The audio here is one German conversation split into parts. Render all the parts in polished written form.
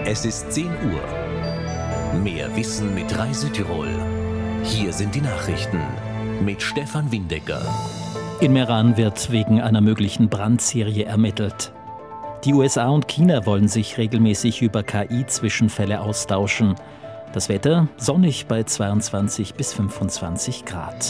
Es ist 10 Uhr. Mehr Wissen mit Reise Tirol. Hier sind die Nachrichten mit Stefan Windecker. In Meran wird wegen einer möglichen Brandserie ermittelt. Die USA und China wollen sich regelmäßig über KI-Zwischenfälle austauschen. Das Wetter sonnig bei 22 bis 25 Grad.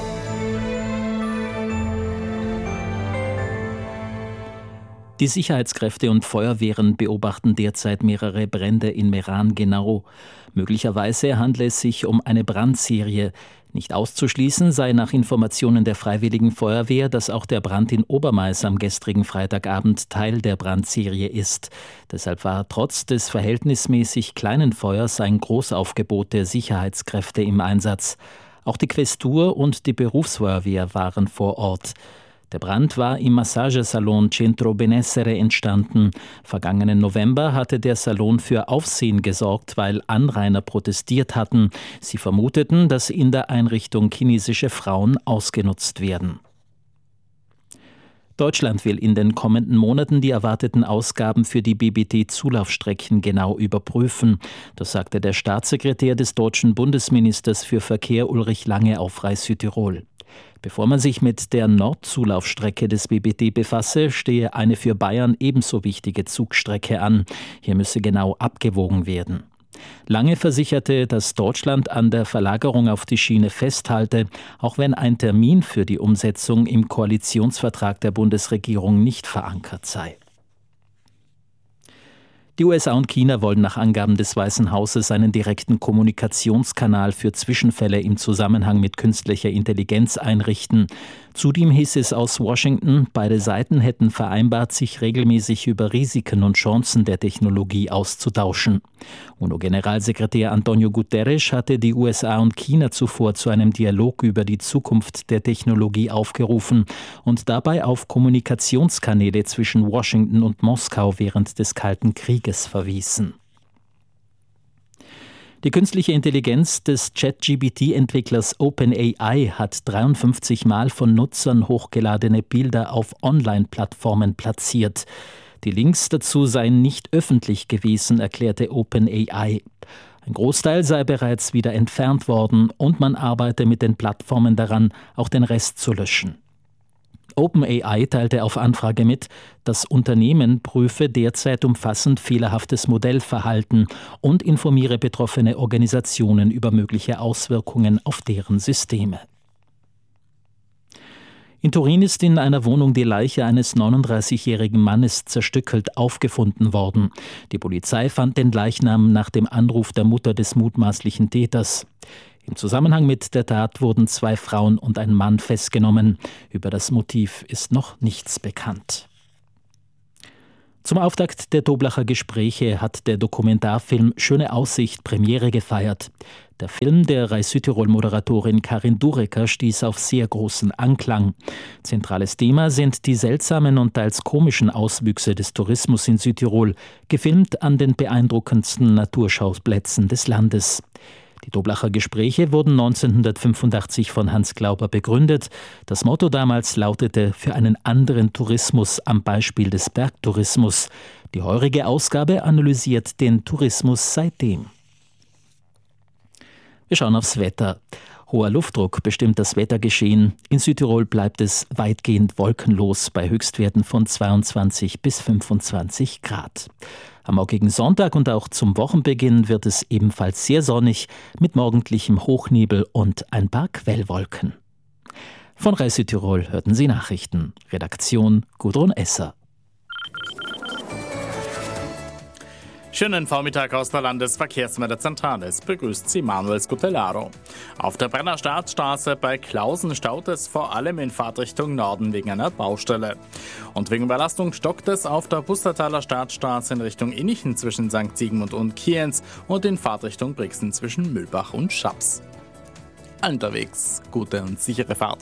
Die Sicherheitskräfte und Feuerwehren beobachten derzeit mehrere Brände in Meran genau. Möglicherweise handle es sich um eine Brandserie. Nicht auszuschließen sei nach Informationen der Freiwilligen Feuerwehr, dass auch der Brand in Obermais am gestrigen Freitagabend Teil der Brandserie ist. Deshalb war trotz des verhältnismäßig kleinen Feuers ein Großaufgebot der Sicherheitskräfte im Einsatz. Auch die Questur und die Berufsfeuerwehr waren vor Ort. Der Brand war im Massagesalon Centro Benessere entstanden. Vergangenen November hatte der Salon für Aufsehen gesorgt, weil Anrainer protestiert hatten. Sie vermuteten, dass in der Einrichtung chinesische Frauen ausgenutzt werden. Deutschland will in den kommenden Monaten die erwarteten Ausgaben für die BBT-Zulaufstrecken genau überprüfen. Das sagte der Staatssekretär des deutschen Bundesministers für Verkehr Ulrich Lange auf Reis Südtirol. Bevor man sich mit der Nordzulaufstrecke des BBT befasse, stehe eine für Bayern ebenso wichtige Zugstrecke an. Hier müsse genau abgewogen werden. Lange versicherte, dass Deutschland an der Verlagerung auf die Schiene festhalte, auch wenn ein Termin für die Umsetzung im Koalitionsvertrag der Bundesregierung nicht verankert sei. Die USA und China wollen nach Angaben des Weißen Hauses einen direkten Kommunikationskanal für Zwischenfälle im Zusammenhang mit künstlicher Intelligenz einrichten. Zudem hieß es aus Washington, beide Seiten hätten vereinbart, sich regelmäßig über Risiken und Chancen der Technologie auszutauschen. UNO-Generalsekretär Antonio Guterres hatte die USA und China zuvor zu einem Dialog über die Zukunft der Technologie aufgerufen und dabei auf Kommunikationskanäle zwischen Washington und Moskau während des Kalten Krieges verwiesen. Die künstliche Intelligenz des ChatGPT-Entwicklers OpenAI hat 53 Mal von Nutzern hochgeladene Bilder auf Online-Plattformen platziert. Die Links dazu seien nicht öffentlich gewesen, erklärte OpenAI. Ein Großteil sei bereits wieder entfernt worden und man arbeite mit den Plattformen daran, auch den Rest zu löschen. OpenAI teilte auf Anfrage mit, das Unternehmen prüfe derzeit umfassend fehlerhaftes Modellverhalten und informiere betroffene Organisationen über mögliche Auswirkungen auf deren Systeme. In Turin ist in einer Wohnung die Leiche eines 39-jährigen Mannes zerstückelt aufgefunden worden. Die Polizei fand den Leichnam nach dem Anruf der Mutter des mutmaßlichen Täters. Im Zusammenhang mit der Tat wurden 2 Frauen und ein Mann festgenommen. Über das Motiv ist noch nichts bekannt. Zum Auftakt der Toblacher Gespräche hat der Dokumentarfilm Schöne Aussicht Premiere gefeiert. Der Film der Reis Südtirol-Moderatorin Karin Durecker stieß auf sehr großen Anklang. Zentrales Thema sind die seltsamen und teils komischen Auswüchse des Tourismus in Südtirol, gefilmt an den beeindruckendsten Naturschauplätzen des Landes. Die Toblacher Gespräche wurden 1985 von Hans Glauber begründet. Das Motto damals lautete: für einen anderen Tourismus am Beispiel des Bergtourismus. Die heurige Ausgabe analysiert den Tourismus seitdem. Wir schauen aufs Wetter. Hoher Luftdruck bestimmt das Wettergeschehen. In Südtirol bleibt es weitgehend wolkenlos bei Höchstwerten von 22 bis 25 Grad. Am morgigen Sonntag und auch zum Wochenbeginn wird es ebenfalls sehr sonnig mit morgendlichem Hochnebel und ein paar Quellwolken. Von Reis Südtirol hörten Sie Nachrichten. Redaktion Gudrun Esser. Schönen Vormittag aus der Landesverkehrsmeldezentrale. Es begrüßt Sie Manuel Scutellaro. Auf der Brenner Staatsstraße bei Klausen staut es vor allem in Fahrtrichtung Norden wegen einer Baustelle. Und wegen Überlastung stockt es auf der Pustertaler Staatsstraße in Richtung Innichen zwischen St. Sigmund und Kienz und in Fahrtrichtung Brixen zwischen Mühlbach und Schaps. Unterwegs gute und sichere Fahrt.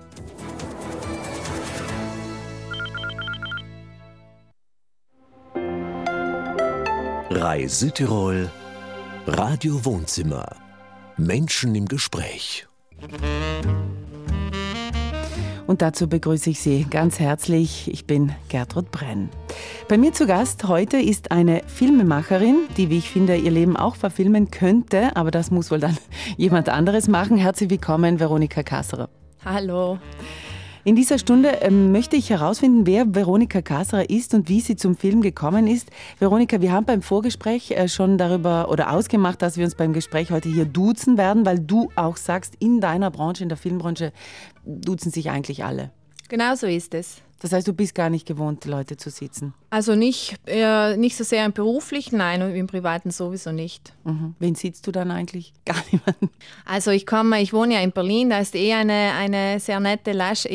Reis Südtirol, Radio Wohnzimmer, Menschen im Gespräch. Und dazu begrüße ich Sie ganz herzlich. Ich bin Gertrud Brenn. Bei mir zu Gast heute ist eine Filmemacherin, die, wie ich finde, ihr Leben auch verfilmen könnte, aber das muss wohl dann jemand anderes machen. Herzlich willkommen, Veronika Kasserer. Hallo. In dieser Stunde möchte ich herausfinden, wer Veronika Kasserer ist und wie sie zum Film gekommen ist. Veronika, wir haben beim Vorgespräch schon darüber oder ausgemacht, dass wir uns beim Gespräch heute hier duzen werden, weil du auch sagst, in deiner Branche, in der Filmbranche, duzen sich eigentlich alle. Genau so ist es. Das heißt, du bist gar nicht gewohnt, Leute zu sitzen? Also nicht so sehr im Beruflichen, nein, und im Privaten sowieso nicht. Mhm. Wen sitzt du dann eigentlich? Gar niemanden. Also ich wohne ja in Berlin, da ist eine sehr nette,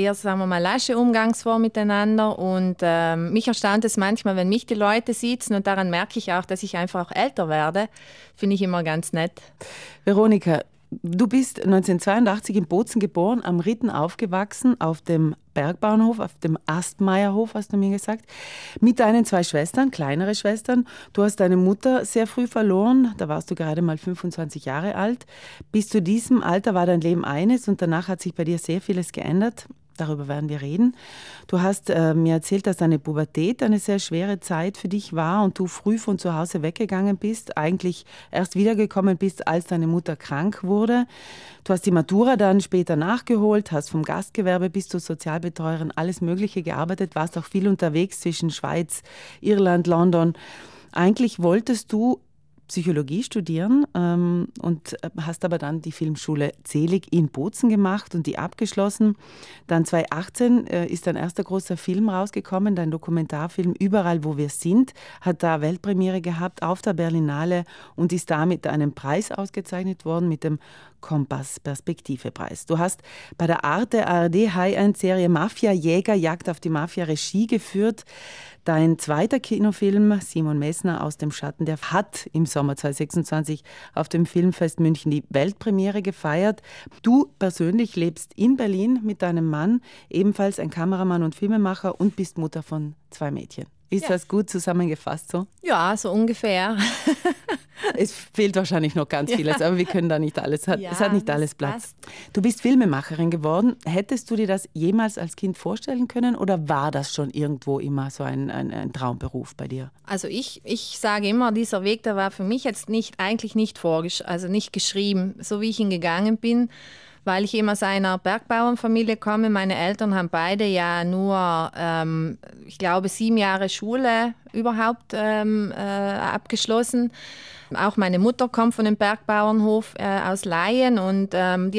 lasche Umgangsform miteinander. Und mich erstaunt es manchmal, wenn mich die Leute sitzen, und daran merke ich auch, dass ich einfach auch älter werde. Finde ich immer ganz nett. Veronika, du bist 1982 in Bozen geboren, am Ritten aufgewachsen, auf dem Bergbauernhof, auf dem Astmeierhof, hast du mir gesagt, mit deinen 2 Schwestern, kleinere Schwestern. Du hast deine Mutter sehr früh verloren, da warst du gerade mal 25 Jahre alt. Bis zu diesem Alter war dein Leben eines und danach hat sich bei dir sehr vieles geändert. Darüber werden wir reden. Du hast mir erzählt, dass deine Pubertät eine sehr schwere Zeit für dich war und du früh von zu Hause weggegangen bist, eigentlich erst wiedergekommen bist, als deine Mutter krank wurde. Du hast die Matura dann später nachgeholt, hast vom Gastgewerbe bis zur Sozialbetreuerin alles Mögliche gearbeitet, warst auch viel unterwegs zwischen Schweiz, Irland, London. Eigentlich wolltest du Psychologie studieren und hast aber dann die Filmschule Zelig in Bozen gemacht und die abgeschlossen. Dann 2018 ist dein erster großer Film rausgekommen, dein Dokumentarfilm Überall, wo wir sind, hat da Weltpremiere gehabt auf der Berlinale und ist da mit einem Preis ausgezeichnet worden, mit dem Kompass-Perspektive-Preis. Du hast bei der Arte ARD High-End-Serie Mafia Jäger Jagd auf die Mafia Regie geführt. Dein zweiter Kinofilm, Simon Messner aus dem Schatten, der hat im Sommer 2026 auf dem Filmfest München die Weltpremiere gefeiert. Du persönlich lebst in Berlin mit deinem Mann, ebenfalls ein Kameramann und Filmemacher und bist Mutter von 2 Mädchen. Ist das gut zusammengefasst so? Ja, so ungefähr. Es fehlt wahrscheinlich noch ganz vieles, aber wir können da nicht alles. Es hat nicht alles Platz. Du bist Filmemacherin geworden. Hättest du dir das jemals als Kind vorstellen können oder war das schon irgendwo immer so ein Traumberuf bei dir? Also ich sage immer, dieser Weg, der war für mich jetzt eigentlich nicht nicht geschrieben, so wie ich ihn gegangen bin. Weil ich eben aus einer Bergbauernfamilie komme. Meine Eltern haben beide ja nur, ich glaube, 7 Jahre Schule überhaupt abgeschlossen. Auch meine Mutter kommt von dem Bergbauernhof aus Laien und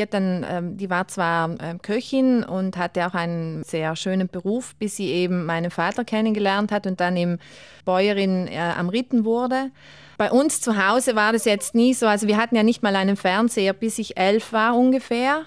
die war zwar Köchin und hatte auch einen sehr schönen Beruf, bis sie eben meinen Vater kennengelernt hat und dann eben Bäuerin am Ritten wurde. Bei uns zu Hause war das jetzt nie so, also wir hatten ja nicht mal einen Fernseher, bis ich 11 war ungefähr.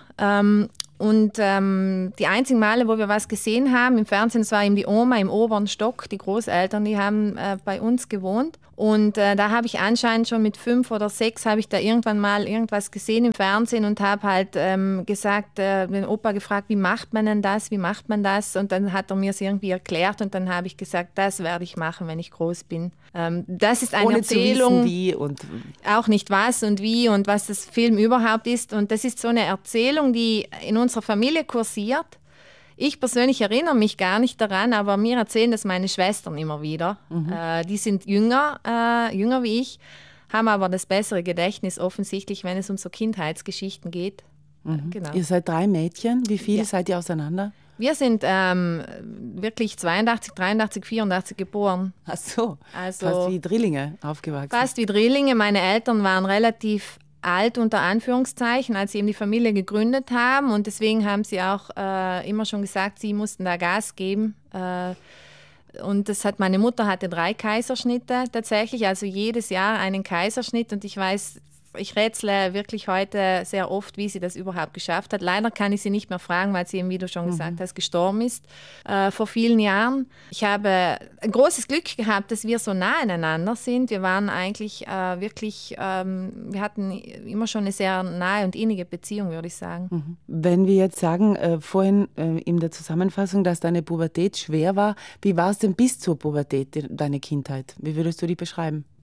Die einzigen Male, wo wir was gesehen haben im Fernsehen, das war eben die Oma im oberen Stock, die Großeltern, die haben bei uns gewohnt. Und da habe ich anscheinend schon mit 5 oder 6 habe ich da irgendwann mal irgendwas gesehen im Fernsehen und habe halt den Opa gefragt, wie macht man denn das, wie macht man das? Und dann hat er mir es irgendwie erklärt und dann habe ich gesagt, das werde ich machen, wenn ich groß bin. Das ist eine Ohne Erzählung, zu wissen, wie und auch nicht was und wie und was das Film überhaupt ist. Und das ist so eine Erzählung, die in unserer Familie kursiert. Ich persönlich erinnere mich gar nicht daran, aber mir erzählen das meine Schwestern immer wieder. Die sind jünger wie ich, haben aber das bessere Gedächtnis offensichtlich, wenn es um so Kindheitsgeschichten geht. Genau. Ihr seid 3 Mädchen. Wie viele seid ihr auseinander? Wir sind wirklich 82, 83, 84 geboren. Ach so, also fast wie Drillinge aufgewachsen. Fast wie Drillinge. Meine Eltern waren relativ alt unter Anführungszeichen, als sie eben die Familie gegründet haben und deswegen haben sie auch immer schon gesagt, sie mussten da Gas geben. Und meine Mutter hatte 3 Kaiserschnitte tatsächlich, also jedes Jahr einen Kaiserschnitt und ich rätsle wirklich heute sehr oft, wie sie das überhaupt geschafft hat. Leider kann ich sie nicht mehr fragen, weil sie eben, wie du schon gesagt hast, gestorben ist vor vielen Jahren. Ich habe ein großes Glück gehabt, dass wir so nah aneinander sind. Wir waren eigentlich wir hatten immer schon eine sehr nahe und innige Beziehung, würde ich sagen. Wenn wir jetzt sagen, vorhin in der Zusammenfassung, dass deine Pubertät schwer war, wie war es denn bis zur Pubertät, deine Kindheit? Wie würdest du die beschreiben?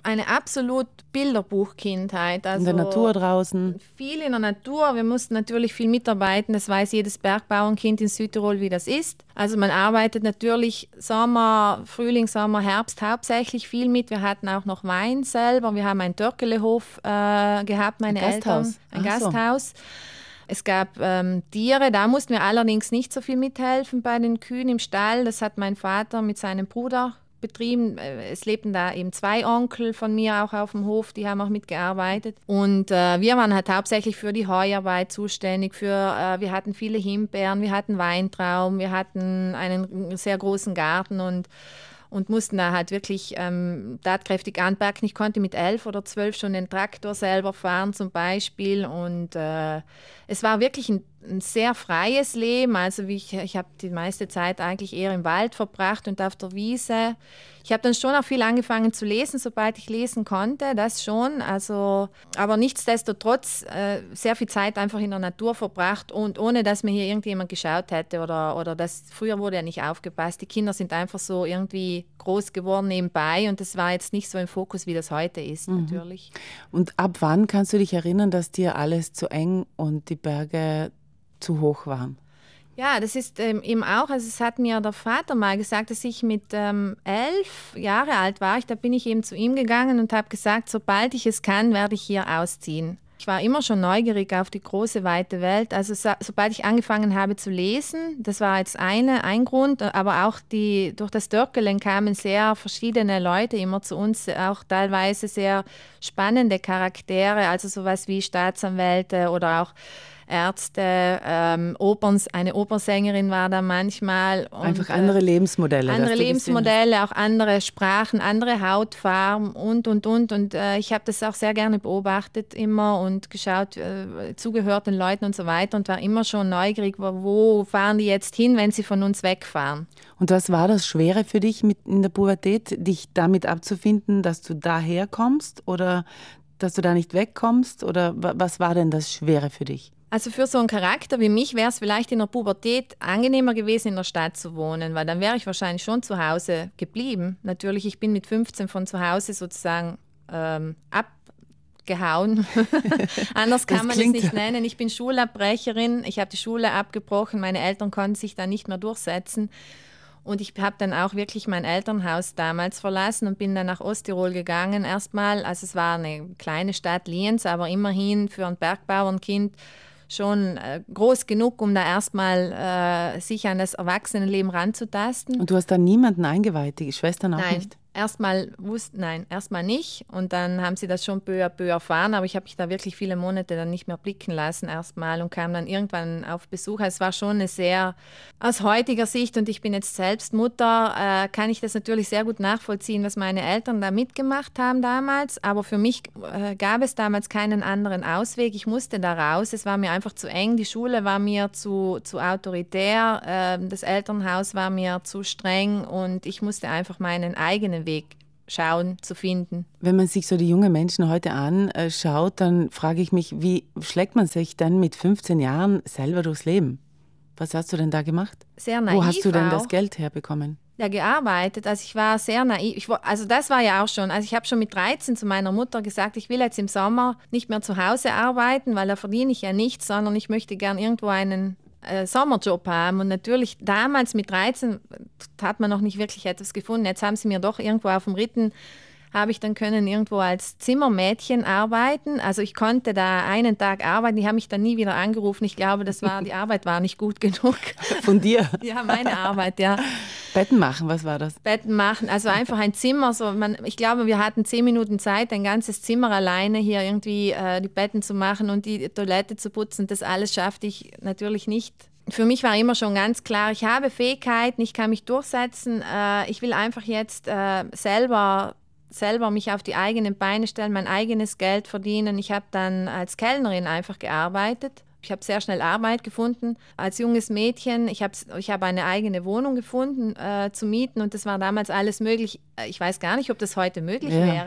eine absolut Bilderbuchkindheit. Also in der Natur draußen? Viel in der Natur. Wir mussten natürlich viel mitarbeiten. Das weiß jedes Bergbauernkind in Südtirol, wie das ist. Also man arbeitet natürlich Sommer, Frühling, Sommer, Herbst hauptsächlich viel mit. Wir hatten auch noch Wein selber. Wir haben einen Törkelehof gehabt, meine Eltern. Ein Gasthaus. Es gab Tiere, da mussten wir allerdings nicht so viel mithelfen bei den Kühen im Stall. Das hat mein Vater mit seinem Bruder betrieben. Es lebten da eben 2 Onkel von mir auch auf dem Hof, die haben auch mitgearbeitet. Und wir waren halt hauptsächlich für die Heuarbeit zuständig. Wir hatten viele Himbeeren, wir hatten Weintrauben, wir hatten einen sehr großen Garten und mussten da halt wirklich tatkräftig anpacken. Ich konnte mit 11 oder 12 schon den Traktor selber fahren zum Beispiel und es war wirklich ein sehr freies Leben. Also ich habe die meiste Zeit eigentlich eher im Wald verbracht und auf der Wiese. Ich habe dann schon auch viel angefangen zu lesen, sobald ich lesen konnte, das schon. Also, aber nichtsdestotrotz sehr viel Zeit einfach in der Natur verbracht und ohne, dass mir hier irgendjemand geschaut hätte oder das, früher wurde ja nicht aufgepasst. Die Kinder sind einfach so irgendwie groß geworden nebenbei und das war jetzt nicht so im Fokus, wie das heute ist, natürlich. Und ab wann kannst du dich erinnern, dass dir alles zu eng und die Berge zu hoch waren? Ja, das ist eben auch, also es hat mir der Vater mal gesagt, dass ich mit 11 Jahre alt war. Da bin ich eben zu ihm gegangen und habe gesagt, sobald ich es kann, werde ich hier ausziehen. Ich war immer schon neugierig auf die große, weite Welt. Also sobald ich angefangen habe zu lesen, das war jetzt ein Grund, aber auch durch das Dörkelen kamen sehr verschiedene Leute immer zu uns, auch teilweise sehr spannende Charaktere, also sowas wie Staatsanwälte oder auch Ärzte, eine Opernsängerin war da manchmal. Und, einfach andere Lebensmodelle. Andere Lebensmodelle, auch andere Sprachen, andere Hautfarben und. Und ich habe das auch sehr gerne beobachtet immer und geschaut, zugehört den Leuten und so weiter und war immer schon neugierig, wo fahren die jetzt hin, wenn sie von uns wegfahren. Und was war das Schwere für dich in der Pubertät, dich damit abzufinden, dass du daher kommst oder dass du da nicht wegkommst? Oder was war denn das Schwere für dich? Also für so einen Charakter wie mich wäre es vielleicht in der Pubertät angenehmer gewesen, in der Stadt zu wohnen, weil dann wäre ich wahrscheinlich schon zu Hause geblieben. Natürlich, ich bin mit 15 von zu Hause sozusagen abgehauen. Anders kann man es nicht nennen. Ich bin Schulabbrecherin, ich habe die Schule abgebrochen, meine Eltern konnten sich da nicht mehr durchsetzen. Und ich habe dann auch wirklich mein Elternhaus damals verlassen und bin dann nach Osttirol gegangen erstmal. Also es war eine kleine Stadt, Lienz, aber immerhin für ein Bergbauernkind schon groß genug, um da erstmal sich an das Erwachsenenleben ranzutasten. Und du hast da niemanden eingeweiht, die Schwestern auch nicht? Erstmal nicht. Und dann haben sie das schon peu à peu erfahren, aber ich habe mich da wirklich viele Monate dann nicht mehr blicken lassen erstmal und kam dann irgendwann auf Besuch. Also es war schon eine sehr, aus heutiger Sicht, und ich bin jetzt selbst Mutter, kann ich das natürlich sehr gut nachvollziehen, was meine Eltern da mitgemacht haben damals. Aber für mich gab es damals keinen anderen Ausweg. Ich musste da raus. Es war mir einfach zu eng. Die Schule war mir zu autoritär. Das Elternhaus war mir zu streng und ich musste einfach meinen eigenen Weg schauen, zu finden. Wenn man sich so die jungen Menschen heute anschaut, dann frage ich mich, wie schlägt man sich denn mit 15 Jahren selber durchs Leben? Was hast du denn da gemacht? Sehr naiv. Wo hast du denn auch das Geld herbekommen? Ja, gearbeitet. Also ich war sehr naiv. Also das war ja auch schon, also ich habe schon mit 13 zu meiner Mutter gesagt, ich will jetzt im Sommer nicht mehr zu Hause arbeiten, weil da verdiene ich ja nichts, sondern ich möchte gern irgendwo einen Sommerjob haben. Und natürlich damals mit 13 hat man noch nicht wirklich etwas gefunden. Jetzt haben sie mir doch irgendwo auf dem Ritten, habe ich dann können irgendwo als Zimmermädchen arbeiten. Also ich konnte da einen Tag arbeiten, die haben mich dann nie wieder angerufen. Ich glaube, die Arbeit war nicht gut genug. Von dir? Ja, meine Arbeit, ja. Betten machen, was war das? Betten machen, also einfach ein Zimmer. Ich glaube, wir hatten 10 Minuten Zeit, ein ganzes Zimmer alleine hier irgendwie die Betten zu machen und die Toilette zu putzen. Das alles schaffte ich natürlich nicht. Für mich war immer schon ganz klar, ich habe Fähigkeiten, ich kann mich durchsetzen. Ich will einfach jetzt selber mich auf die eigenen Beine stellen, mein eigenes Geld verdienen. Ich habe dann als Kellnerin einfach gearbeitet. Ich habe sehr schnell Arbeit gefunden als junges Mädchen. Ich habe eine eigene Wohnung gefunden zu mieten und das war damals alles möglich. Ich weiß gar nicht, ob das heute möglich wäre.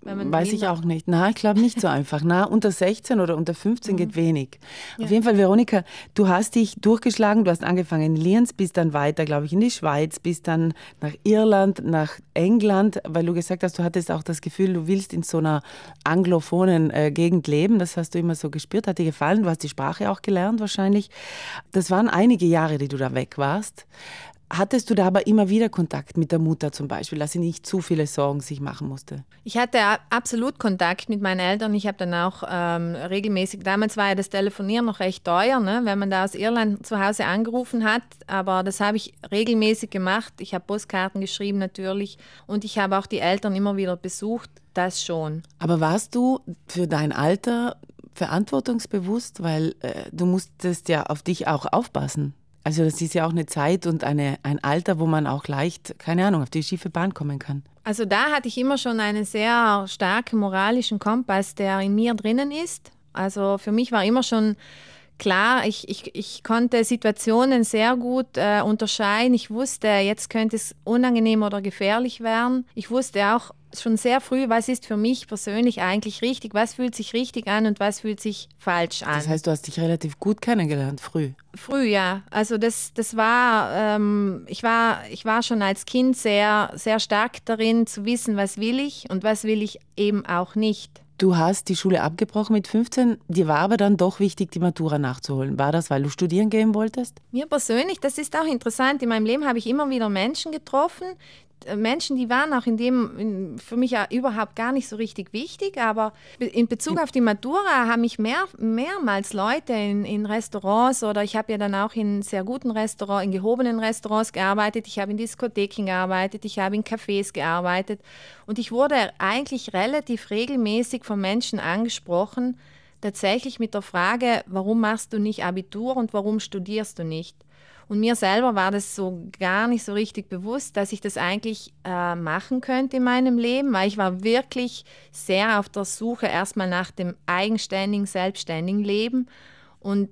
Weiß ich auch nicht. Na, ich glaube nicht so einfach. Na, unter 16 oder unter 15 geht wenig. Ja. Auf jeden Fall, Veronika, du hast dich durchgeschlagen, du hast angefangen in Lienz, bist dann weiter, glaube ich, in die Schweiz, bist dann nach Irland, nach England, weil du gesagt hast, du hattest auch das Gefühl, du willst in so einer anglophonen Gegend leben. Das hast du immer so gespürt, hat dir gefallen. Du hast die Sprache auch gelernt wahrscheinlich. Das waren einige Jahre, die du da weg warst. Hattest du da aber immer wieder Kontakt mit der Mutter zum Beispiel, dass sie nicht zu viele Sorgen sich machen musste? Ich hatte absolut Kontakt mit meinen Eltern. Ich habe dann auch regelmäßig, damals war ja das Telefonieren noch recht teuer, ne, wenn man da aus Irland zu Hause angerufen hat. Aber das habe ich regelmäßig gemacht. Ich habe Postkarten geschrieben natürlich und ich habe auch die Eltern immer wieder besucht, das schon. Aber warst du für dein Alter verantwortungsbewusst, weil du musstest ja auf dich auch aufpassen? Also das ist ja auch eine Zeit und ein Alter, wo man auch leicht, keine Ahnung, auf die schiefe Bahn kommen kann. Also da hatte ich immer schon einen sehr starken moralischen Kompass, der in mir drinnen ist. Also für mich war immer schon klar, ich konnte Situationen sehr gut unterscheiden. Ich wusste, jetzt könnte es unangenehm oder gefährlich werden. Ich wusste auch schon sehr früh, was ist für mich persönlich eigentlich richtig, was fühlt sich richtig an und was fühlt sich falsch an. Das heißt, du hast dich relativ gut kennengelernt, früh? Früh, ja. Also das war, ich war schon als Kind sehr, sehr stark darin zu wissen, was will ich und was will ich eben auch nicht. Du hast die Schule abgebrochen mit 15, dir war aber dann doch wichtig, die Matura nachzuholen. War das, weil du studieren gehen wolltest? Mir persönlich, das ist auch interessant, in meinem Leben habe ich immer wieder Menschen getroffen, Menschen, die waren auch für mich ja überhaupt gar nicht so richtig wichtig, aber in Bezug auf die Matura haben mich mehrmals Leute in Restaurants oder ich habe ja dann auch in sehr guten Restaurants, in gehobenen Restaurants gearbeitet, ich habe in Diskotheken gearbeitet, ich habe in Cafés gearbeitet und ich wurde eigentlich relativ regelmäßig von Menschen angesprochen, tatsächlich mit der Frage, warum machst du nicht Abitur und warum studierst du nicht? Und mir selber war das so gar nicht so richtig bewusst, dass ich das eigentlich machen könnte in meinem Leben, weil ich war wirklich sehr auf der Suche erstmal nach dem eigenständigen, selbstständigen Leben. Und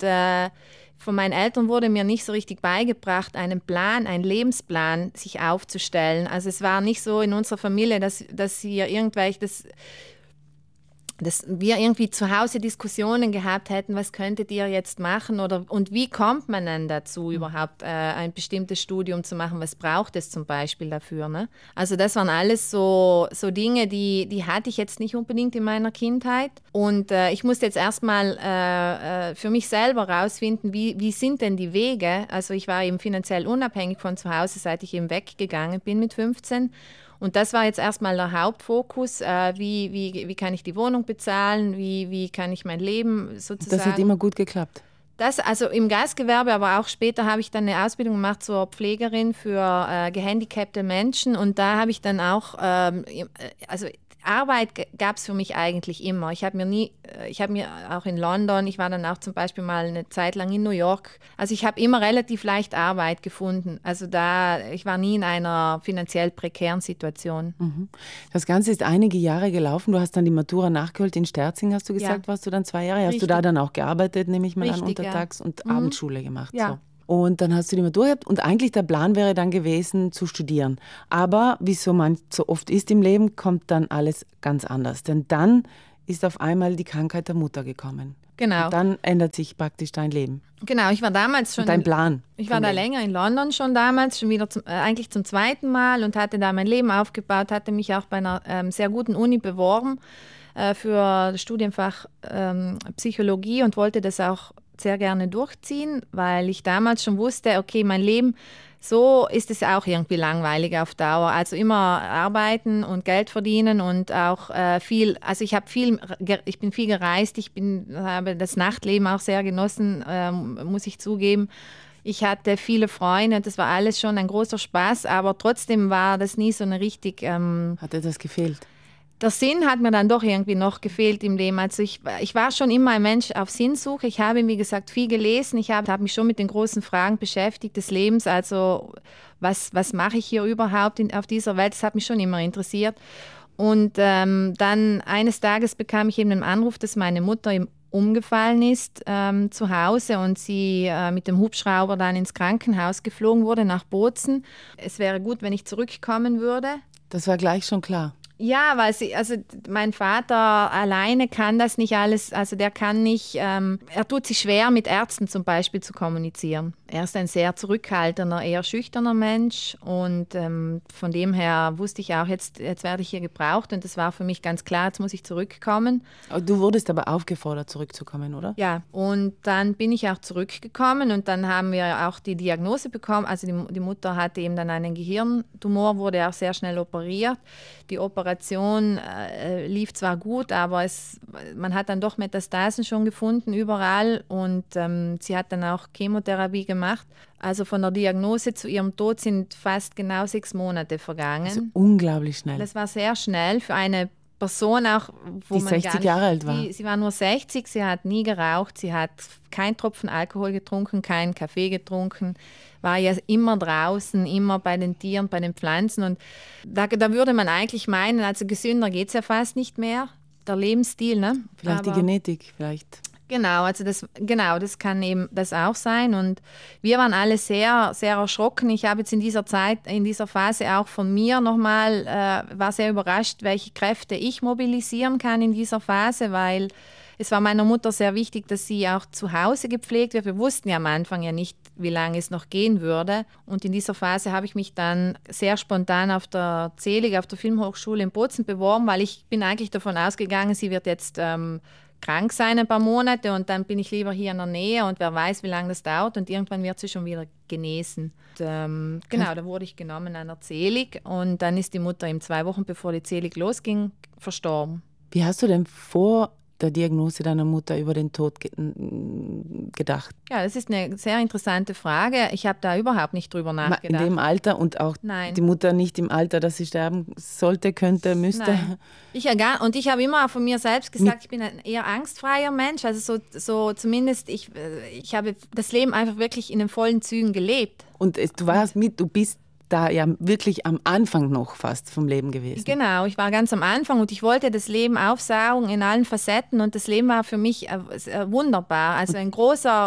von meinen Eltern wurde mir nicht so richtig beigebracht, einen Lebensplan sich aufzustellen. Also es war nicht so in unserer Familie, dass wir irgendwie zu Hause Diskussionen gehabt hätten, was könntet ihr jetzt machen und wie kommt man denn dazu, überhaupt ein bestimmtes Studium zu machen, was braucht es zum Beispiel dafür, ne? Also das waren alles so Dinge, die hatte ich jetzt nicht unbedingt in meiner Kindheit und ich musste jetzt erstmal für mich selber rausfinden, wie sind denn die Wege, also ich war eben finanziell unabhängig von zu Hause, seit ich eben weggegangen bin mit 15. Und das war jetzt erstmal der Hauptfokus, wie kann ich die Wohnung bezahlen, wie kann ich mein Leben sozusagen. Das hat immer gut geklappt. Das, also im Gastgewerbe, aber auch später habe ich dann eine Ausbildung gemacht zur Pflegerin für gehandicapte Menschen und da habe ich dann auch, also Arbeit gab es für mich eigentlich immer. Ich habe mir auch in London, ich war dann auch zum Beispiel mal eine Zeit lang in New York, also ich habe immer relativ leicht Arbeit gefunden. Also ich war nie in einer finanziell prekären Situation. Mhm. Das Ganze ist einige Jahre gelaufen. Du hast dann die Matura nachgeholt in Sterzing, hast du gesagt, warst du dann 2 Jahre. Hast du da dann auch gearbeitet, nehme ich mal an, untertags und Abendschule gemacht? Ja. So. Und dann hast du die Matura gehabt und eigentlich der Plan wäre dann gewesen, zu studieren. Aber wie so oft ist im Leben, kommt dann alles ganz anders. Denn dann ist auf einmal die Krankheit der Mutter gekommen. Genau. Und dann ändert sich praktisch dein Leben. Genau, ich war damals schon. Und dein Plan. Ich war da länger in London schon damals, schon wieder eigentlich zum 2. Mal und hatte da mein Leben aufgebaut, hatte mich auch bei einer sehr guten Uni beworben für das Studienfach Psychologie und wollte das auch sehr gerne durchziehen, weil ich damals schon wusste, okay, mein Leben, so ist es auch irgendwie langweilig auf Dauer. Also immer arbeiten und Geld verdienen und auch viel, also ich bin viel gereist, habe das Nachtleben auch sehr genossen, muss ich zugeben. Ich hatte viele Freunde, das war alles schon ein großer Spaß, aber trotzdem war das nie so eine richtig... Hat dir das gefehlt? Der Sinn hat mir dann doch irgendwie noch gefehlt im Leben. Also ich war schon immer ein Mensch auf Sinnsuche. Ich habe, wie gesagt, viel gelesen. Ich habe mich schon mit den großen Fragen beschäftigt des Lebens. Also was mache ich hier überhaupt auf dieser Welt? Das hat mich schon immer interessiert. Und dann eines Tages bekam ich eben einen Anruf, dass meine Mutter umgefallen ist zu Hause und sie mit dem Hubschrauber dann ins Krankenhaus geflogen wurde nach Bozen. Es wäre gut, wenn ich zurückkommen würde. Das war gleich schon klar. Ja, weil mein Vater alleine kann das nicht alles, also der kann nicht, er tut sich schwer, mit Ärzten zum Beispiel zu kommunizieren. Er ist ein sehr zurückhaltender, eher schüchterner Mensch und von dem her wusste ich auch, jetzt werde ich hier gebraucht und das war für mich ganz klar, jetzt muss ich zurückkommen. Du wurdest aber aufgefordert, zurückzukommen, oder? Ja, und dann bin ich auch zurückgekommen und dann haben wir auch die Diagnose bekommen, also die Mutter hatte eben dann einen Gehirntumor, wurde auch sehr schnell operiert. Die Operation lief zwar gut, aber man hat dann doch Metastasen schon gefunden überall und sie hat dann auch Chemotherapie gemacht. Also von der Diagnose zu ihrem Tod sind fast genau 6 Monate vergangen. Also unglaublich schnell. Das war sehr schnell für eine Person auch, wo die man 60 Jahre alt war. Sie war nur 60, sie hat nie geraucht, sie hat keinen Tropfen Alkohol getrunken, keinen Kaffee getrunken, war ja immer draußen, immer bei den Tieren, bei den Pflanzen und da würde man eigentlich meinen, also gesünder geht es ja fast nicht mehr, der Lebensstil. Ne? Vielleicht die Genetik, vielleicht. Genau, also das kann eben das auch sein und wir waren alle sehr, sehr erschrocken. Ich habe jetzt in dieser Phase auch von mir nochmal, war sehr überrascht, welche Kräfte ich mobilisieren kann in dieser Phase, weil es war meiner Mutter sehr wichtig, dass sie auch zu Hause gepflegt wird. Wir wussten ja am Anfang ja nicht, wie lange es noch gehen würde und in dieser Phase habe ich mich dann sehr spontan auf der CELIG, auf der Filmhochschule in Bozen beworben, weil ich bin eigentlich davon ausgegangen, sie wird jetzt krank sein ein paar Monate und dann bin ich lieber hier in der Nähe und wer weiß, wie lange das dauert und irgendwann wird sie schon wieder genesen. Und, genau, da wurde ich genommen an der CELIG und dann ist die Mutter eben 2 Wochen bevor die CELIG losging, verstorben. Wie hast du denn vor der Diagnose deiner Mutter über den Tod gedacht? Ja, das ist eine sehr interessante Frage. Ich habe da überhaupt nicht drüber nachgedacht. In dem Alter und auch die Mutter nicht im Alter, dass sie sterben sollte, könnte, müsste? Nein. Ich habe immer von mir selbst gesagt, ich bin ein eher angstfreier Mensch. Also so zumindest, ich habe das Leben einfach wirklich in den vollen Zügen gelebt. Und du bist da ja wirklich am Anfang noch fast vom Leben gewesen. Genau, ich war ganz am Anfang und ich wollte das Leben aufsaugen in allen Facetten und das Leben war für mich wunderbar. Also ein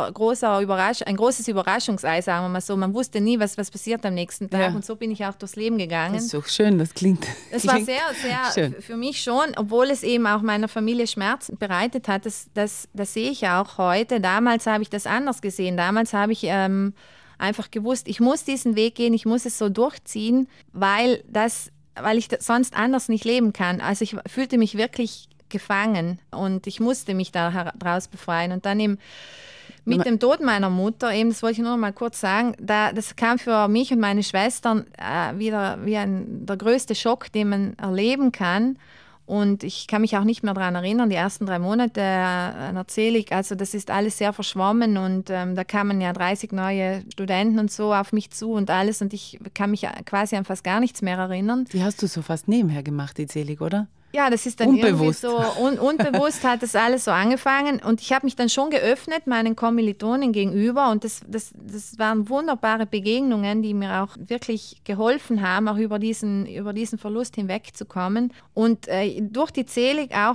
großes Überraschungsei, sagen wir mal so. Man wusste nie, was passiert am nächsten Tag und so bin ich auch durchs Leben gegangen. Das ist doch schön, das klingt. Es war sehr, sehr schön. Für mich schon, obwohl es eben auch meiner Familie Schmerzen bereitet hat, das sehe ich auch heute. Damals habe ich das anders gesehen. Damals habe ich einfach gewusst, ich muss diesen Weg gehen, ich muss es so durchziehen, weil ich sonst anders nicht leben kann. Also ich fühlte mich wirklich gefangen und ich musste mich daraus befreien. Und dann eben mit dem Tod meiner Mutter, eben, das wollte ich nur noch mal kurz sagen, das kam für mich und meine Schwestern wieder wie der größte Schock, den man erleben kann. Und ich kann mich auch nicht mehr daran erinnern, die ersten 3 Monate erzähle ich, also das ist alles sehr verschwommen und da kamen ja 30 neue Studenten und so auf mich zu und alles und ich kann mich quasi an fast gar nichts mehr erinnern. Die hast du so fast nebenher gemacht, die CELIG, oder? Ja, das ist dann unbewusst. Irgendwie so, unbewusst hat das alles so angefangen und ich habe mich dann schon geöffnet meinen Kommilitonen gegenüber und das waren wunderbare Begegnungen, die mir auch wirklich geholfen haben, auch über diesen Verlust hinwegzukommen und durch die CELIG auch,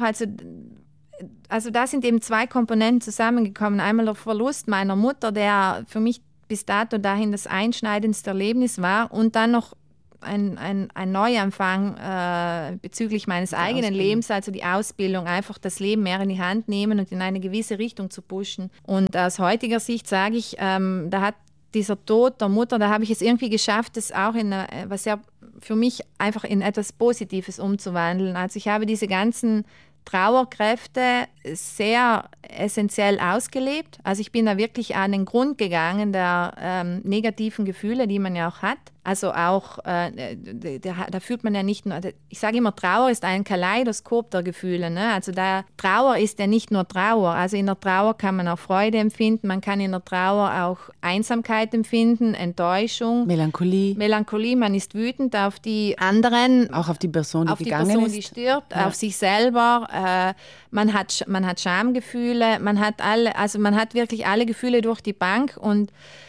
also da sind eben 2 Komponenten zusammengekommen, einmal der Verlust meiner Mutter, der für mich bis dato dahin das einschneidendste Erlebnis war und dann noch ein Neuanfang bezüglich meines eigenen Lebens, also die Ausbildung, einfach das Leben mehr in die Hand nehmen und in eine gewisse Richtung zu pushen. Und aus heutiger Sicht sage ich, da hat dieser Tod der Mutter, da habe ich es irgendwie geschafft, das auch für mich einfach in etwas Positives umzuwandeln. Also ich habe diese ganzen Trauerkräfte sehr essentiell ausgelebt. Also ich bin da wirklich an den Grund gegangen der negativen Gefühle, die man ja auch hat. Also auch, da fühlt man ja nicht nur, ich sage immer, Trauer ist ein Kaleidoskop der Gefühle. Ne? Also Trauer ist ja nicht nur Trauer. Also in der Trauer kann man auch Freude empfinden, man kann in der Trauer auch Einsamkeit empfinden, Enttäuschung. Melancholie, man ist wütend auf die anderen. Auch auf die Person, die gegangen ist. Auf die Person, die stirbt, auf sich selber. Man hat Schamgefühle, man hat wirklich alle Gefühle durch die Bank und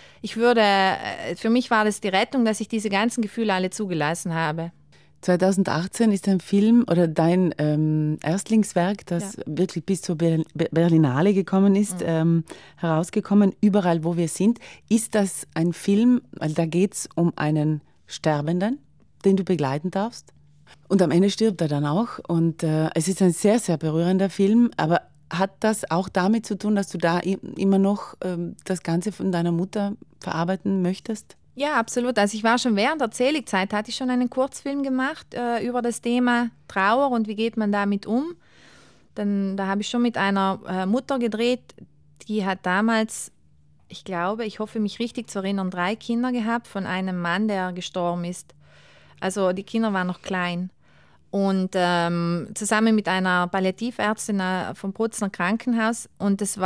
für mich war das die Rettung, dass ich diese ganzen Gefühle alle zugelassen habe. 2018 ist ein Film oder dein Erstlingswerk, das wirklich bis zur Berlinale gekommen ist, herausgekommen, Überall, wo wir sind. Ist das ein Film, weil da geht es um einen Sterbenden, den du begleiten darfst? Und am Ende stirbt er dann auch. Und es ist ein sehr, sehr berührender Film. Aber hat das auch damit zu tun, dass du da immer noch das Ganze von deiner Mutter verarbeiten möchtest? Ja, absolut. Also ich war schon während der Zelig-Zeit, hatte ich schon einen Kurzfilm gemacht über das Thema Trauer und wie geht man damit um. Da habe ich schon mit einer Mutter gedreht, die hat damals, ich hoffe mich richtig zu erinnern, 3 Kinder gehabt von einem Mann, der gestorben ist. Also die Kinder waren noch klein. Und zusammen mit einer Palliativärztin vom Bruzner Krankenhaus. Und das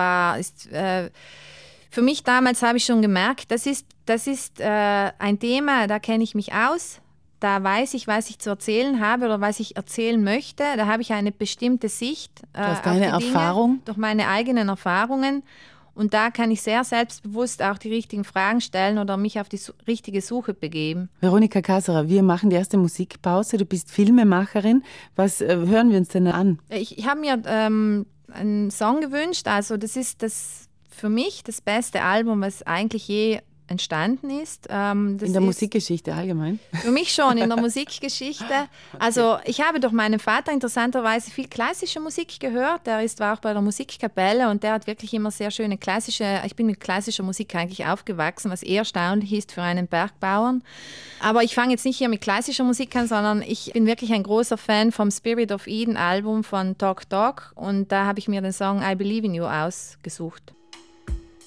für mich damals habe ich schon gemerkt, das ist ein Thema, da kenne ich mich aus. Da weiß ich, was ich zu erzählen habe oder was ich erzählen möchte. Da habe ich eine bestimmte Sicht auf deine Erfahrung? Durch meine eigenen Erfahrungen. Und da kann ich sehr selbstbewusst auch die richtigen Fragen stellen oder mich auf die richtige Suche begeben. Veronika Kasserer, wir machen die erste Musikpause. Du bist Filmemacherin. Was hören wir uns denn an? Ich habe mir einen Song gewünscht. Also das ist für mich das beste Album, was eigentlich je entstanden ist. In der Musikgeschichte allgemein? Für mich schon, in der Musikgeschichte. Also ich habe durch meinen Vater interessanterweise viel klassische Musik gehört. War auch bei der Musikkapelle und der hat wirklich immer sehr schöne ich bin mit klassischer Musik eigentlich aufgewachsen, was eher erstaunlich ist für einen Bergbauern. Aber ich fange jetzt nicht hier mit klassischer Musik an, sondern ich bin wirklich ein großer Fan vom Spirit of Eden Album von Talk Talk und da habe ich mir den Song I Believe in You ausgesucht.